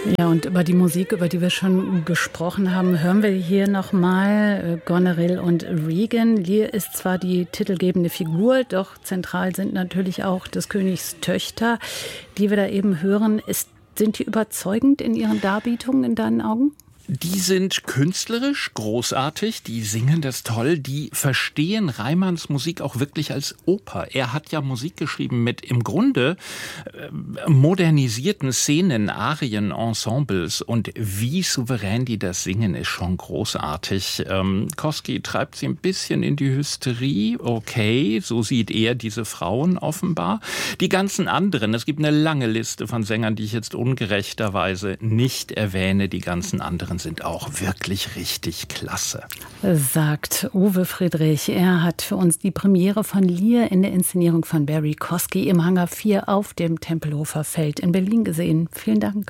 Ja, und über die Musik, über die wir schon gesprochen haben, hören wir hier nochmal Goneril und Regan. Lear ist zwar die titelgebende Figur, doch zentral sind natürlich auch des Königs Töchter, die wir da eben hören. Sind die überzeugend in ihren Darbietungen in deinen Augen? Die sind künstlerisch großartig, die singen das toll, die verstehen Reimanns Musik auch wirklich als Oper. Er hat ja Musik geschrieben mit im Grunde modernisierten Szenen, Arien, Ensembles, und wie souverän die das singen, ist schon großartig. Kosky treibt sie ein bisschen in die Hysterie, okay, so sieht er diese Frauen offenbar. Die ganzen anderen, es gibt eine lange Liste von Sängern, die ich jetzt ungerechterweise nicht erwähne, die ganzen anderen sind auch wirklich richtig klasse. Sagt Uwe Friedrich. Er hat für uns die Premiere von Lear in der Inszenierung von Barry Kosky im Hangar 4 auf dem Tempelhofer Feld in Berlin gesehen. Vielen Dank.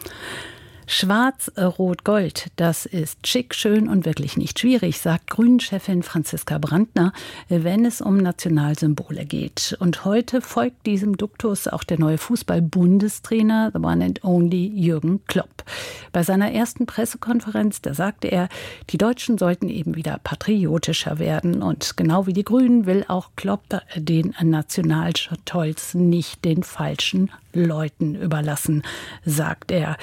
Schwarz, Rot, Gold, das ist schick, schön und wirklich nicht schwierig, sagt Grünen-Chefin Franziska Brandner, wenn es um Nationalsymbole geht. Und heute folgt diesem Duktus auch der neue Fußball-Bundestrainer, the one and only Jürgen Klopp. Bei seiner ersten Pressekonferenz, da sagte er, die Deutschen sollten eben wieder patriotischer werden. Und genau wie die Grünen will auch Klopp den Nationalstolz nicht den falschen Leuten überlassen, sagt er.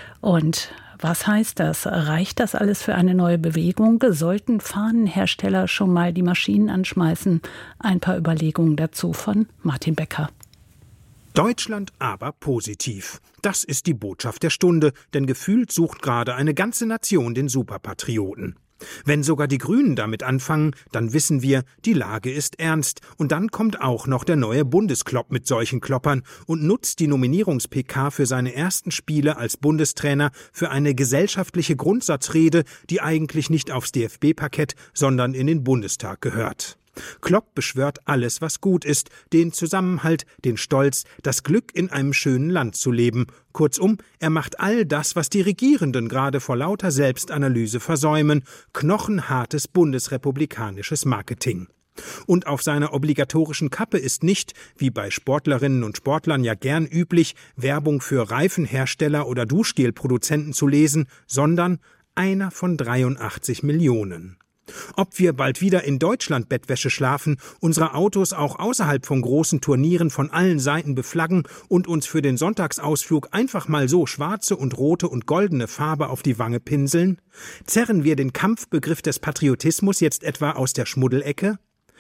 Und was heißt das? Reicht das alles für eine neue Bewegung? Sollten Fahnenhersteller schon mal die Maschinen anschmeißen? Ein paar Überlegungen dazu von Martin Becker. Deutschland aber positiv. Das ist die Botschaft der Stunde, denn gefühlt sucht gerade eine ganze Nation den Superpatrioten. Wenn sogar die Grünen damit anfangen, dann wissen wir, die Lage ist ernst. Und dann kommt auch noch der neue Bundesklopp mit solchen Kloppern und nutzt die Nominierungs-PK für seine ersten Spiele als Bundestrainer für eine gesellschaftliche Grundsatzrede, die eigentlich nicht aufs DFB-Parkett, sondern in den Bundestag gehört. Klopp beschwört alles, was gut ist, den Zusammenhalt, den Stolz, das Glück, in einem schönen Land zu leben. Kurzum, er macht all das, was die Regierenden gerade vor lauter Selbstanalyse versäumen, knochenhartes bundesrepublikanisches Marketing. Und auf seiner obligatorischen Kappe ist nicht, wie bei Sportlerinnen und Sportlern ja gern üblich, Werbung für Reifenhersteller oder Duschgelproduzenten zu lesen, sondern einer von 83 Millionen. Ob wir bald wieder in Deutschland Bettwäsche schlafen, unsere Autos auch außerhalb von großen Turnieren von allen Seiten beflaggen und uns für den Sonntagsausflug einfach mal so schwarze und rote und goldene Farbe auf die Wange pinseln? Zerren wir den Kampfbegriff des Patriotismus jetzt etwa aus der Schmuddelecke?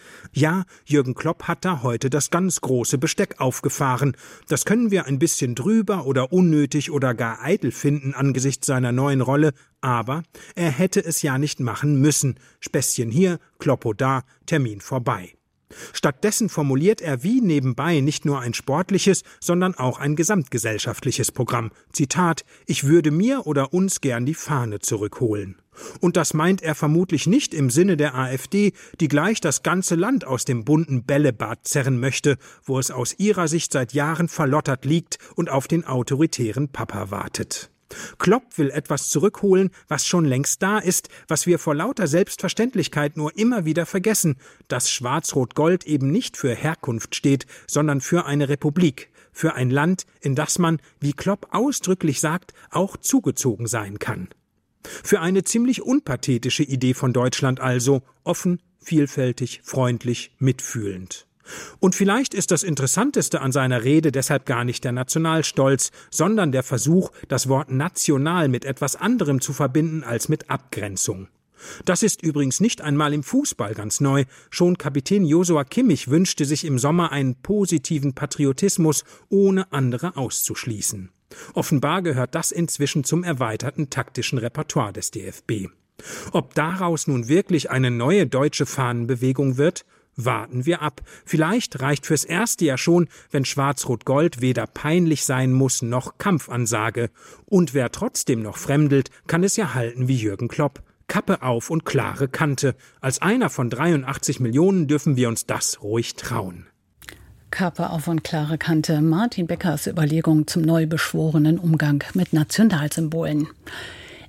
Ja, Jürgen Klopp hat da heute das ganz große Besteck aufgefahren. Das können wir ein bisschen drüber oder unnötig oder gar eitel finden angesichts seiner neuen Rolle, aber er hätte es ja nicht machen müssen. Späßchen hier, Kloppo da, Termin vorbei. Stattdessen formuliert er wie nebenbei nicht nur ein sportliches, sondern auch ein gesamtgesellschaftliches Programm. Zitat: Ich würde mir oder uns gern die Fahne zurückholen. Und das meint er vermutlich nicht im Sinne der AfD, die gleich das ganze Land aus dem bunten Bällebad zerren möchte, wo es aus ihrer Sicht seit Jahren verlottert liegt und auf den autoritären Papa wartet. Klopp will etwas zurückholen, was schon längst da ist, was wir vor lauter Selbstverständlichkeit nur immer wieder vergessen, dass Schwarz-Rot-Gold eben nicht für Herkunft steht, sondern für eine Republik, für ein Land, in das man, wie Klopp ausdrücklich sagt, auch zugezogen sein kann. Für eine ziemlich unpathetische Idee von Deutschland also, offen, vielfältig, freundlich, mitfühlend. Und vielleicht ist das Interessanteste an seiner Rede deshalb gar nicht der Nationalstolz, sondern der Versuch, das Wort national mit etwas anderem zu verbinden als mit Abgrenzung. Das ist übrigens nicht einmal im Fußball ganz neu. Schon Kapitän Joshua Kimmich wünschte sich im Sommer einen positiven Patriotismus, ohne andere auszuschließen. Offenbar gehört das inzwischen zum erweiterten taktischen Repertoire des DFB. Ob daraus nun wirklich eine neue deutsche Fahnenbewegung wird? Warten wir ab. Vielleicht reicht fürs erste ja schon, wenn Schwarz-Rot-Gold weder peinlich sein muss noch Kampfansage. Und wer trotzdem noch fremdelt, kann es ja halten wie Jürgen Klopp. Kappe auf und klare Kante. Als einer von 83 Millionen dürfen wir uns das ruhig trauen. Kappe auf und klare Kante. Martin Beckers Überlegung zum neu beschworenen Umgang mit Nationalsymbolen.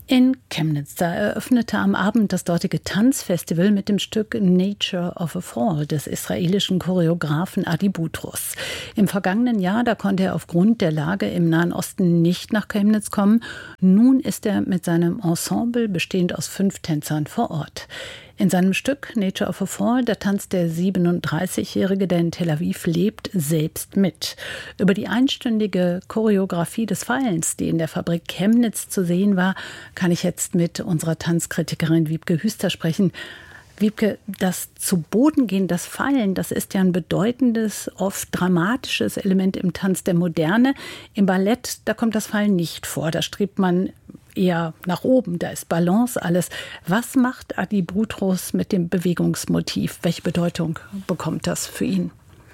In Chemnitz, da eröffnete am Abend das dortige Tanzfestival mit dem Stück Nature of a Fall des israelischen Choreografen Adi Boutros. Im vergangenen Jahr, da konnte er aufgrund der Lage im Nahen Osten nicht nach Chemnitz kommen. Nun ist er mit seinem Ensemble, bestehend aus 5 Tänzern, vor Ort. In seinem Stück Nature of a Fall, da tanzt der 37-Jährige, der in Tel Aviv lebt, selbst mit. Über die einstündige Choreografie des Fallens, die in der Fabrik Chemnitz zu sehen war, kann ich jetzt mit unserer Tanzkritikerin Wiebke Hüster sprechen. Wiebke, das zu Boden gehen, das Fallen, das ist ja ein bedeutendes, oft dramatisches Element im Tanz der Moderne. Im Ballett, da kommt das Fallen nicht vor. Da strebt man eher nach oben, da ist Balance alles. Was macht Adi Boutros mit dem Bewegungsmotiv? Welche Bedeutung bekommt das für ihn?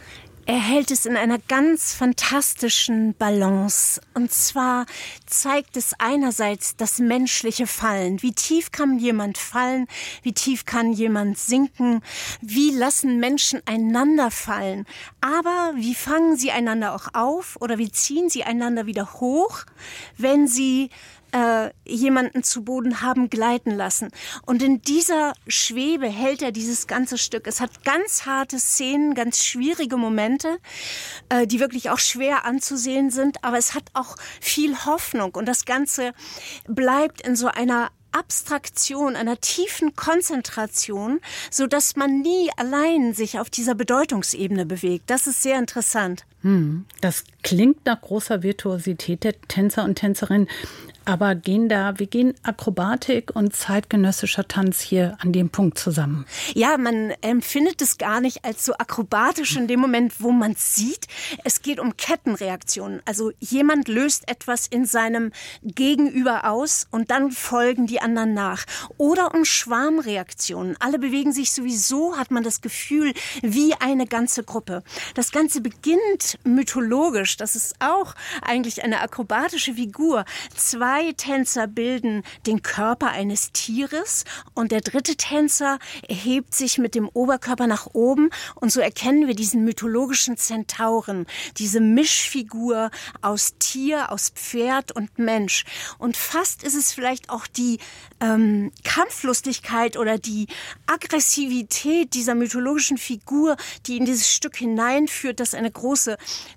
Er hält es in einer ganz fantastischen Balance. Und zwar zeigt es einerseits das menschliche Fallen. Wie tief kann jemand fallen? Wie tief kann jemand sinken? Wie lassen Menschen einander fallen? Aber wie fangen sie einander auch auf? Oder wie ziehen sie einander wieder hoch, wenn sie jemanden zu Boden haben gleiten lassen. Und in dieser Schwebe hält er dieses ganze Stück. Es hat ganz harte Szenen, ganz schwierige Momente, die wirklich auch schwer anzusehen sind, aber es hat auch viel Hoffnung und das Ganze bleibt in so einer Abstraktion, einer tiefen Konzentration, so dass man nie allein sich auf dieser Bedeutungsebene bewegt. Das ist sehr interessant. Das klingt nach großer Virtuosität der Tänzer und Tänzerinnen. Aber wie gehen Akrobatik und zeitgenössischer Tanz hier an dem Punkt zusammen? Ja, man empfindet es gar nicht als so akrobatisch in dem Moment, wo man es sieht. Es geht um Kettenreaktionen. Also jemand löst etwas in seinem Gegenüber aus und dann folgen die anderen nach. Oder um Schwarmreaktionen. Alle bewegen sich sowieso, hat man das Gefühl, wie eine ganze Gruppe. Das Ganze beginnt mythologisch. Das ist auch eigentlich eine akrobatische Figur. 2 Tänzer bilden den Körper eines Tieres und der 3. Tänzer erhebt sich mit dem Oberkörper nach oben und so erkennen wir diesen mythologischen Zentauren, diese Mischfigur aus Tier, aus Pferd und Mensch. Und fast ist es vielleicht auch die Kampflustigkeit oder die Aggressivität dieser mythologischen Figur, die in dieses Stück hineinführt, das eine große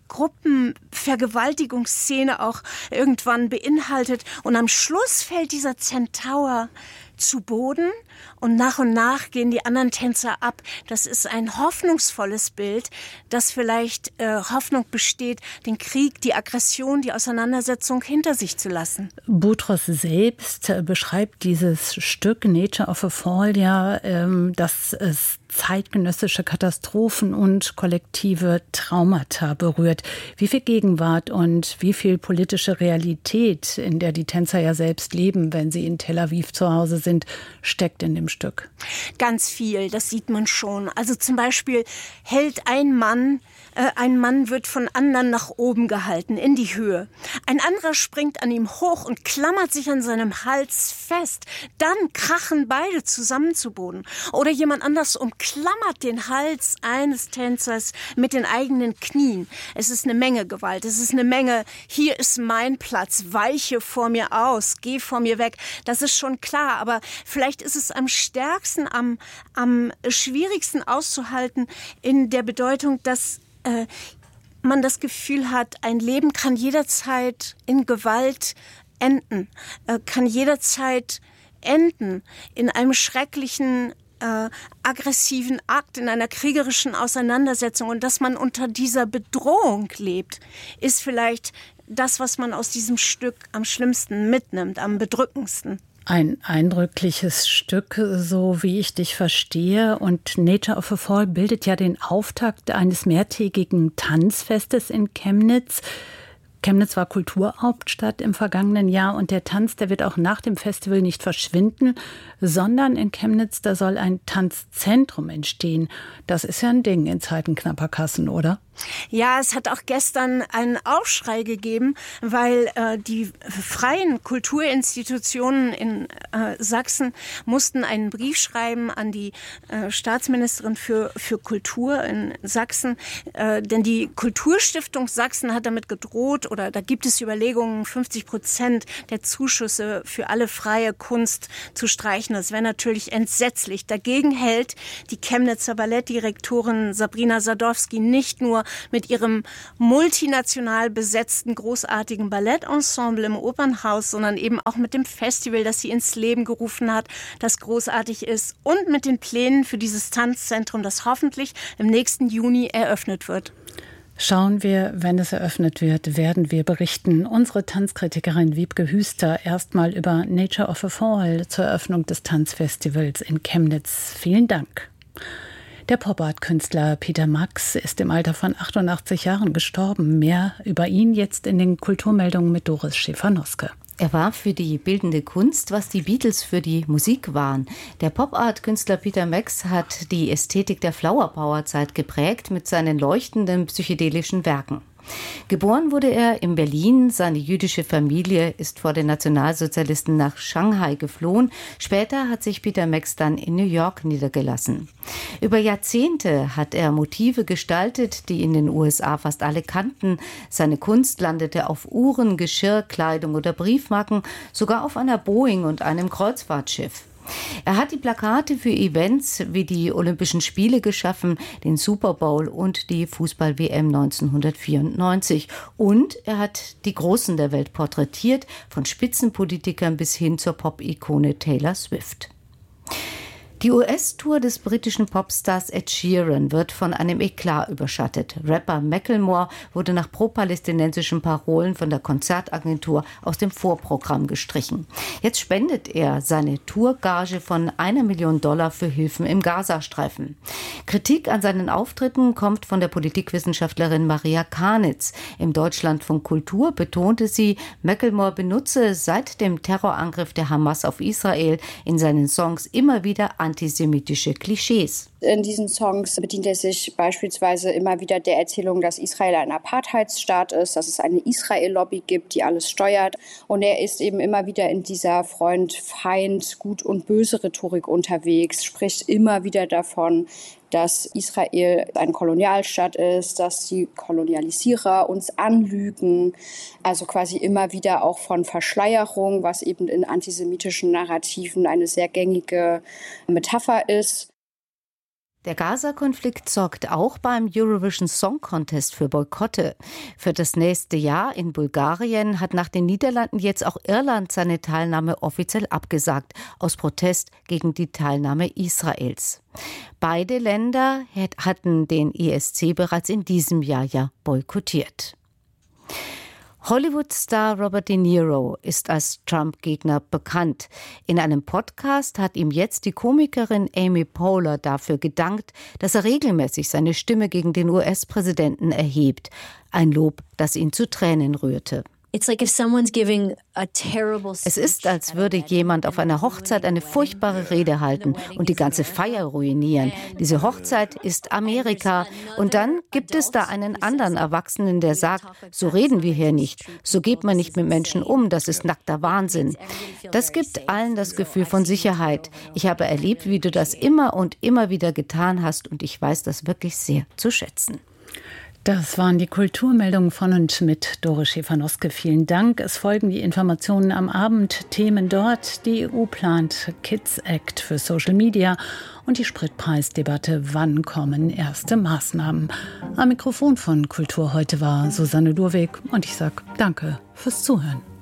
Gruppenvergewaltigungsszene auch irgendwann beinhaltet. Und am Schluss fällt dieser Zentaur zu Boden und nach gehen die anderen Tänzer ab. Das ist ein hoffnungsvolles Bild, dass vielleicht Hoffnung besteht, den Krieg, die Aggression, die Auseinandersetzung hinter sich zu lassen. Boutros selbst beschreibt dieses Stück Nature of a Fall ja, dass es zeitgenössische Katastrophen und kollektive Traumata berührt. Wie viel Gegenwart und wie viel politische Realität, in der die Tänzer ja selbst leben, wenn sie in Tel Aviv zu Hause sind, steckt in dem Stück? Ganz viel, das sieht man schon. Also zum Beispiel hält ein Mann wird von anderen nach oben gehalten, in die Höhe. Ein anderer springt an ihm hoch und klammert sich an seinem Hals fest. Dann krachen beide zusammen zu Boden. Oder jemand anders umklammert den Hals eines Tänzers mit den eigenen Knien. Es ist eine Menge Gewalt. Es ist eine Menge, hier ist mein Platz, weiche vor mir aus, geh vor mir weg. Das ist schon klar, aber vielleicht ist es am stärksten, am schwierigsten auszuhalten in der Bedeutung, dass man das Gefühl hat, ein Leben kann jederzeit in Gewalt enden, kann jederzeit enden in einem schrecklichen, aggressiven Akt, in einer kriegerischen Auseinandersetzung. Und dass man unter dieser Bedrohung lebt, ist vielleicht das, was man aus diesem Stück am schlimmsten mitnimmt, am bedrückendsten. Ein eindrückliches Stück, so wie ich dich verstehe. Und Nature of a Fall bildet ja den Auftakt eines mehrtägigen Tanzfestes in Chemnitz. Chemnitz war Kulturhauptstadt im vergangenen Jahr und der Tanz, der wird auch nach dem Festival nicht verschwinden, sondern in Chemnitz, da soll ein Tanzzentrum entstehen. Das ist ja ein Ding in Zeiten knapper Kassen, oder? Ja, es hat auch gestern einen Aufschrei gegeben, weil die freien Kulturinstitutionen in Sachsen mussten einen Brief schreiben an die Staatsministerin für Kultur in Sachsen. Denn die Kulturstiftung Sachsen hat damit gedroht, oder da gibt es Überlegungen, 50% der Zuschüsse für alle freie Kunst zu streichen. Das wäre natürlich entsetzlich. Dagegen hält die Chemnitzer Ballettdirektorin Sabrina Sadowski nicht nur mit ihrem multinational besetzten, großartigen Ballettensemble im Opernhaus, sondern eben auch mit dem Festival, das sie ins Leben gerufen hat, das großartig ist, und mit den Plänen für dieses Tanzzentrum, das hoffentlich im nächsten Juni eröffnet wird. Schauen wir, wenn es eröffnet wird, werden wir berichten. Unsere Tanzkritikerin Wiebke Hüster erstmal über Nature of a Fall zur Eröffnung des Tanzfestivals in Chemnitz. Vielen Dank. Der Pop-Art-Künstler Peter Max ist im Alter von 88 Jahren gestorben. Mehr über ihn jetzt in den Kulturmeldungen mit Doris Schäfer-Noske. Er war für die bildende Kunst, was die Beatles für die Musik waren. Der Pop-Art-Künstler Peter Max hat die Ästhetik der Flower-Power-Zeit geprägt mit seinen leuchtenden psychedelischen Werken. Geboren wurde er in Berlin. Seine jüdische Familie ist vor den Nationalsozialisten nach Shanghai geflohen. Später hat sich Peter Max dann in New York niedergelassen. Über Jahrzehnte hat er Motive gestaltet, die in den USA fast alle kannten. Seine Kunst landete auf Uhren, Geschirr, Kleidung oder Briefmarken, sogar auf einer Boeing und einem Kreuzfahrtschiff. Er hat die Plakate für Events wie die Olympischen Spiele geschaffen, den Super Bowl und die Fußball-WM 1994. Und er hat die Großen der Welt porträtiert, von Spitzenpolitikern bis hin zur Pop-Ikone Taylor Swift. Die US-Tour des britischen Popstars Ed Sheeran wird von einem Eklat überschattet. Rapper Macklemore wurde nach pro-palästinensischen Parolen von der Konzertagentur aus dem Vorprogramm gestrichen. Jetzt spendet er seine Tourgage von $1 Million für Hilfen im Gazastreifen. Kritik an seinen Auftritten kommt von der Politikwissenschaftlerin Maria Karnitz. Im Deutschlandfunk Kultur betonte sie, Macklemore benutze seit dem Terrorangriff der Hamas auf Israel in seinen Songs immer wieder antisemitische Klischees. In diesen Songs bedient er sich beispielsweise immer wieder der Erzählung, dass Israel ein Apartheidsstaat ist, dass es eine Israel-Lobby gibt, die alles steuert. Und er ist eben immer wieder in dieser Freund-Feind-, Gut- und Böse-Rhetorik unterwegs, spricht immer wieder davon, dass Israel ein Kolonialstaat ist, dass die Kolonialisierer uns anlügen. Also quasi immer wieder auch von Verschleierung, was eben in antisemitischen Narrativen eine sehr gängige Metapher ist. Der Gaza-Konflikt sorgt auch beim Eurovision Song Contest für Boykotte. Für das nächste Jahr in Bulgarien hat nach den Niederlanden jetzt auch Irland seine Teilnahme offiziell abgesagt, aus Protest gegen die Teilnahme Israels. Beide Länder hatten den ESC bereits in diesem Jahr ja boykottiert. Hollywood-Star Robert De Niro ist als Trump-Gegner bekannt. In einem Podcast hat ihm jetzt die Komikerin Amy Poehler dafür gedankt, dass er regelmäßig seine Stimme gegen den US-Präsidenten erhebt. Ein Lob, das ihn zu Tränen rührte. Es ist, als würde jemand auf einer Hochzeit eine furchtbare Rede halten und die ganze Feier ruinieren. Diese Hochzeit ist Amerika. Und dann gibt es da einen anderen Erwachsenen, der sagt, so reden wir hier nicht. So geht man nicht mit Menschen um. Das ist nackter Wahnsinn. Das gibt allen das Gefühl von Sicherheit. Ich habe erlebt, wie du das immer und immer wieder getan hast. Und ich weiß das wirklich sehr zu schätzen. Das waren die Kulturmeldungen von und mit Doris Schäfer-Noske. Vielen Dank. Es folgen die Informationen am Abend. Themen dort. Die EU plant Kids Act für Social Media und die Spritpreisdebatte. Wann kommen erste Maßnahmen? Am Mikrofon von Kultur heute war Susanne Durweg und ich sage danke fürs Zuhören.